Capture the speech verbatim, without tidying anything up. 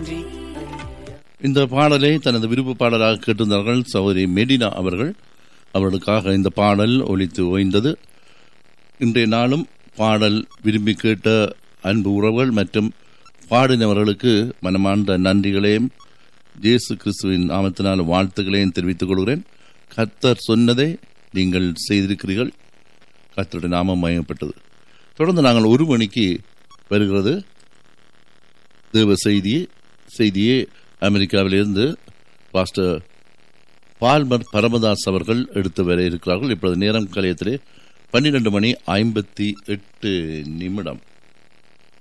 இந்த பாடலை தனது விருப்ப பாடலாக கேட்டிருந்தார்கள் சகோதரி மெடினா அவர்கள். அவர்களுக்காக இந்த பாடல் ஒலித்து ஓய்ந்தது. இன்றைய நாளும் பாடல் விரும்பி கேட்ட அன்பு உறவுகள் மற்றும் பாடினவர்களுக்கு மனமார்ந்த நன்றிகளையும் இயேசு கிறிஸ்துவின் நாமத்தினால் வாழ்த்துக்களையும் தெரிவித்துக் கொள்கிறேன். கர்த்தர் சொன்னதை நீங்கள் செய்திருக்கிறீர்கள். கர்த்தருடைய நாமம் மகிமைப்பட்டது. தொடர்ந்து நாங்கள் ஒரு மணிக்கு வருகிறது தேவ செய்தியே செய்தியே அமெரிக்காவிலிருந்து பாஸ்டர் பால்மர் பரமதாஸ் அவர்கள் எடுத்து வர இருக்கிறார்கள். இப்பொழுது நேரம் கலையத்திலே பன்னிரண்டு மணி ஐம்பத்தி எட்டு நிமிடம்.